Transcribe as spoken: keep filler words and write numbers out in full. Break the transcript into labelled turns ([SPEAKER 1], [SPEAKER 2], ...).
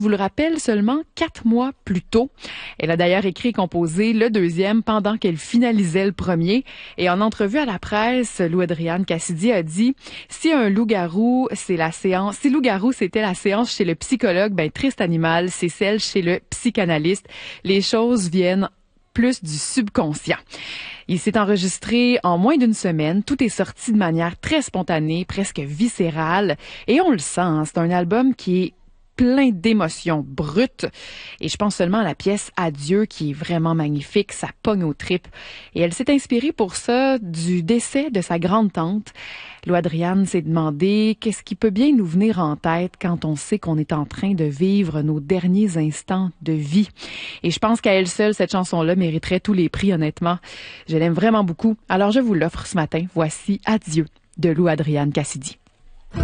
[SPEAKER 1] vous le rappelle seulement quatre mois plus tôt. Elle a d'ailleurs écrit et composé le deuxième pendant qu'elle finalisait le premier. Et en entrevue à la presse, Lou Adrienne Cassidy a dit « Si un loup-garou, c'est la séance, si loup-garou, c'était la séance chez le psychologue, ben triste animal, c'est celle chez le psychanalyste. Les choses viennent plus du subconscient. » Il s'est enregistré en moins d'une semaine. Tout est sorti de manière très spontanée, presque viscérale. Et on le sent, hein, c'est un album qui est plein d'émotions brutes. Et je pense seulement à la pièce Adieu qui est vraiment magnifique, ça pogne aux tripes. Et elle s'est inspirée pour ça du décès de sa grande-tante. Lou Adrienne s'est demandé qu'est-ce qui peut bien nous venir en tête quand on sait qu'on est en train de vivre nos derniers instants de vie. Et je pense qu'à elle seule, cette chanson-là mériterait tous les prix, honnêtement. Je l'aime vraiment beaucoup. Alors je vous l'offre ce matin. Voici Adieu de Lou Adrienne Cassidy.